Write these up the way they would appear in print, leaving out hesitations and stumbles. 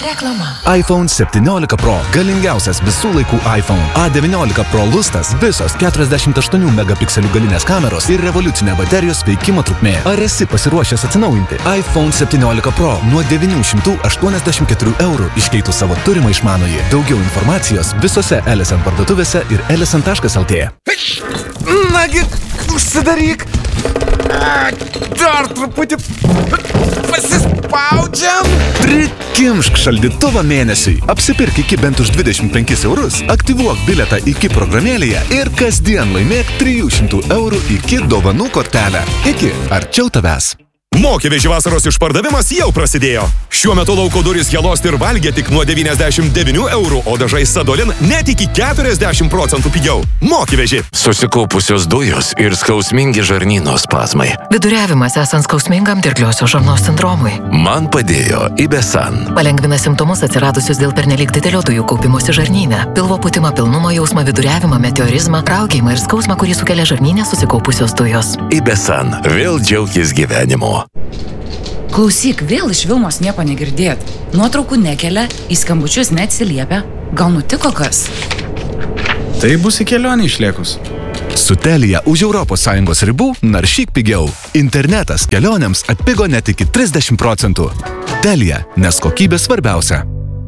Reklama. iPhone 17 Pro – galingiausias visų laikų iPhone. A19 Pro lustas – visos 48 megapikselių galinės kameros ir revoliucinė baterijos veikimo trukmė. Ar esi pasiruošęs atsinaujinti? iPhone 17 Pro nuo 984 eurų iškeitų savo turimą išmanųjį. Daugiau informacijos visose LSN parduotuvėse ir lsn.lt. Nagi, užsidaryk! Dar truputį pasispaudžiam! Prikimšk šaldytuvą mėnesiui. Apsipirk iki bent už 25 eurus, aktyvuok bilietą iki programėlėje ir kasdien laimėk 300 eurų iki dovanų kortelę. Iki arčiau tavęs. Mokyveži vasaros išpardavimas jau prasidėjo. Šiuo metu lauko durys Helost ir Valgė tik nuo 99 eurų, o dažai Sadolin net iki 40% pigiau. Mokyveži. Susikaupusios dujos ir skausmingi žarnyno spazmai. Viduriavimas esant skausmingam dirgliosios žarnos sindromui. Man padėjo Ibesan. Palengvina simptomus atsiradusius dėl pernelyg didelio dujų kaupimosi žarnyne. Pilvo pūtimą, pilnumo jausmą, viduriavimą, meteorizmą, raugėjimą ir skausmą, kurį sukelia žarnyne susikaupusios dujos. Ibesan. Vėl džiaukis gyvenimu. Klausyk, vėl iš Vilmos nieko negirdėt. Nuotraukų nekelia, į skambučius neatsiliepia. Gal nutiko kas? Tai bus į kelionį išliekus. Su Telia už ES ribų naršyk pigiau. Internetas kelionėms atpigo net iki 30%. Telia, nes kokybė svarbiausia.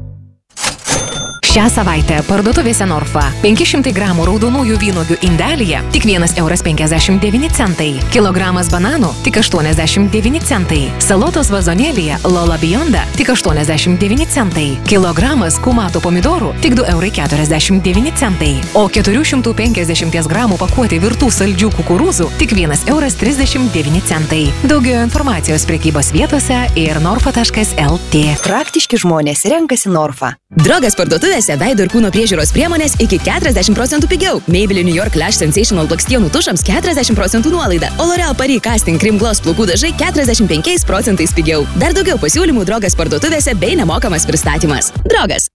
Šią savaitę parduotuvėse Norfa 500 gramų raudonųjų vynuogių indelyje tik 1,59 €. Kilogramas bananų tik 89 centai. Salotos vazonėlyje Lola Bionda tik 89 centai. Kilogramas kumato pomidorų tik 2,49 €. O 450 gramų pakuotė virtų saldžių kukurūzų tik 1,39 €. Daugiau informacijos prekybos vietose ir norfa.lt. Praktiški žmonės renkasi Norfa. Drogas parduotuvėse veido ir kūno priežiūros priemonės iki 40% pigiau. Maybelline New York Lash Sensational blakstienų tušams 40% nuolaida, o L'Oreal Paris Casting Cream Gloss plaukų dažai 45% pigiau. Dar daugiau pasiūlymų Drogas parduotuvėse bei nemokamas pristatymas. Drogas.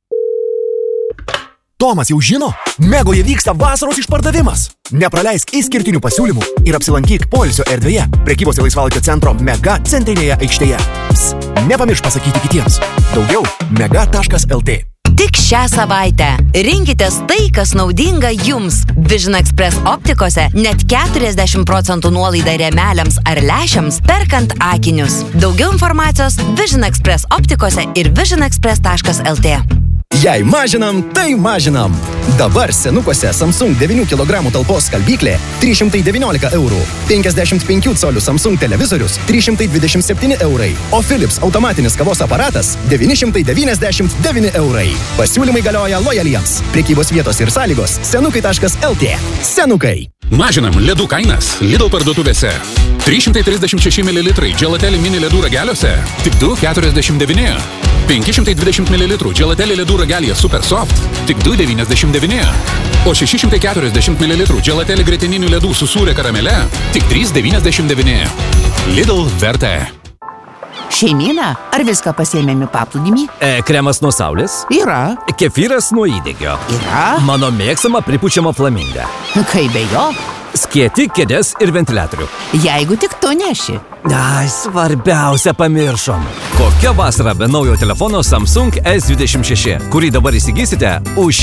Tomas jau žino, Megoje vyksta vasaros išpardavimas. Nepraleisk išskirtinių pasiūlymų ir apsilankyk poilsio erdvėje prekybos ir laisvalaikio centro Mega centrinėje aikštėje. Nepamiršk pasakyti kitiems. Daugiau mega.lt. Tik šią savaitę rinkitės tai, kas naudinga jums. Vision Express optikose net 40% nuolaida rėmeliams ar lęšiams perkant akinius. Daugiau informacijos Vision Express optikose ir visionexpress.lt. Jei mažinam, tai mažinam. Dabar senukuose Samsung 9 kg talpos skalbyklė 319 eurų, 55 colių Samsung televizorius 327 eurai, o Philips automatinis kavos aparatas 999 eurai. Pasiūlymai galioja lojaliems. Prekybos vietos ir sąlygos senukai.lt. Senukai. Mažinam ledų kainas Lidl parduotuvėse. 336 ml Gelateli mini ledų rageliuose tik 2,49. 520 ml Gelateli ledų ragelyje Super Soft tik 2,99. O 640 ml Gelateli grietininių ledų su sūria karamele tik 3,99. Lidl verta. Šeimyna, ar viską pasiėmėme paplūdimį? Kremas nuo saulės? Yra. Kefyras nuo įdegio? Yra. Mano mėgsama pripučiama flaminga. Kaip be jo? Skėti, kėdės ir ventiliatorių. Jeigu tik tu neši. Ai, svarbiausia pamiršom. Kokia vasara be naujo telefono Samsung S26, kurį dabar įsigysite už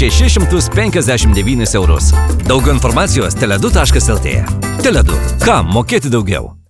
659 eurus. Daugiau informacijos teledu.lt. Teledu. Kam mokėti daugiau?